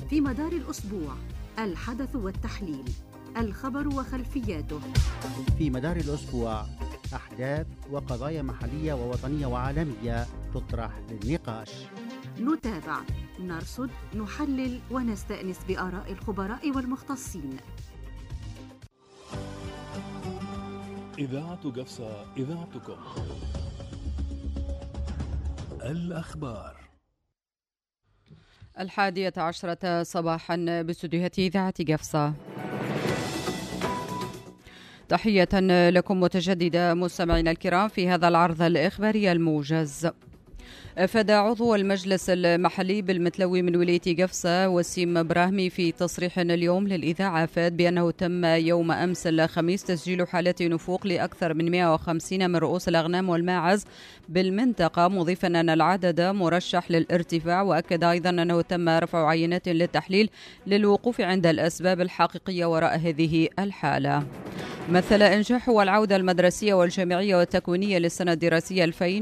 في مدار الأسبوع الحدث والتحليل، الخبر وخلفياته. في مدار الأسبوع أحداث وقضايا محلية ووطنية وعالمية تطرح للنقاش. نتابع، نرصد، نحلل ونستأنس بآراء الخبراء والمختصين. إذاعة قفصة، إذاعتكم. الأخبار 11:00 صباحا باستديوهات إذاعة قفصة. تحية لكم متجددة مستمعينا الكرام في هذا العرض الإخباري الموجز. أفاد عضو المجلس المحلي بالمتلوي من ولاية قفصة وسيم إبراهيمي في تصريح اليوم للإذاعة أفاد بأنه تم يوم أمس الخميس تسجيل حالات نفوق لأكثر من 150 من رؤوس الأغنام والماعز بالمنطقة، مضيفا أن العدد مرشح للارتفاع، وأكد أيضا أنه تم رفع عينات للتحليل للوقوف عند الأسباب الحقيقية وراء هذه الحالة. مثل إنجاح والعودة المدرسية والجامعية والتكوينية للسنة الدراسية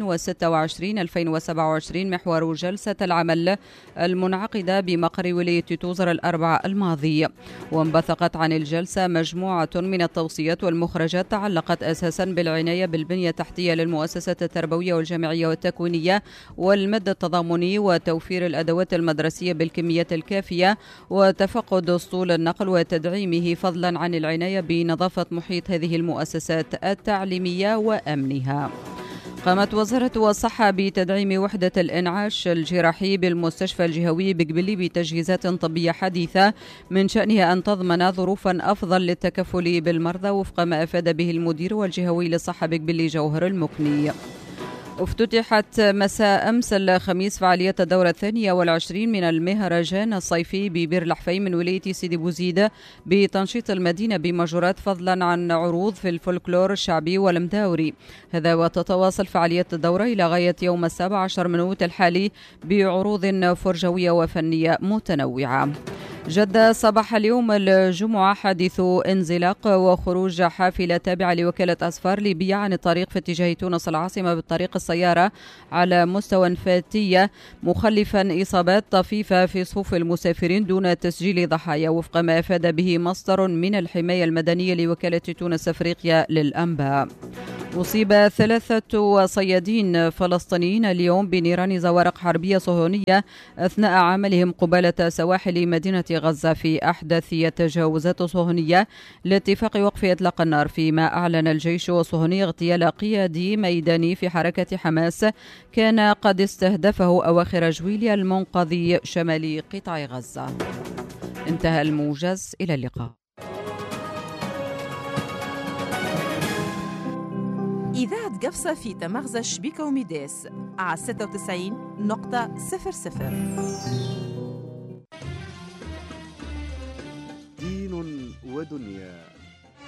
2026-2027 محور جلسة العمل المنعقدة بمقر ولاية توزر الأربعاء الماضي، وانبثقت عن الجلسة مجموعة من التوصيات والمخرجات تعلقت أساسا بالعناية بالبنية التحتية للمؤسسات التربوية والجامعية والتكوينية والمد التضامني وتوفير الأدوات المدرسية بالكميات الكافية وتفقد أسطول النقل وتدعيمه، فضلا عن العناية بنظافة محيط هذه المؤسسات التعليمية وأمنها. قامت وزارة الصحة بتدعيم وحدة الإنعاش الجراحي بالمستشفى الجهوي بقبلي بتجهيزات طبية حديثة من شأنها أن تضمن ظروفا أفضل للتكفل بالمرضى، وفق ما أفاد به المدير والجهوي للصحة بقبلي جوهر المكني. افتتحت مساء أمس الخميس فعالية الدورة 22 من المهرجان الصيفي ببير الحفيم من ولاية سيدي بوزيد بتنشيط المدينة بمجرات، فضلا عن عروض في الفولكلور الشعبي والمداوري. هذا وتتواصل فعالية الدورة إلى غاية يوم 17 من أوت الحالي بعروض فرجوية وفنية متنوعة. جدة صباح اليوم الجمعة حادث انزلاق وخروج حافلة تابعة لوكالة أسفار ليبيا عن الطريق في اتجاه تونس العاصمة بالطريق السيارة على مستوى فاتية، مخلفا إصابات طفيفة في صفوف المسافرين دون تسجيل ضحايا، وفق ما أفاد به مصدر من الحماية المدنية لوكالة تونس أفريقيا للأنباء. أصيب 3 صيادين فلسطينيين اليوم بنيران زوارق حربية صهيونية أثناء عملهم قبالة سواحل مدينة غزة في أحدث تجاوزات صهيونية لاتفاق وقف إطلاق النار، فيما أعلن الجيش الصهيوني اغتيال قيادي ميداني في حركة حماس كان قد استهدفه أواخر جويليا المنقذي شمال قطاع غزة. انتهى الموجز، إلى اللقاء. إذاعة قفصة في تمغزى شبيكة وميداس على 96.00. دين ودنيا.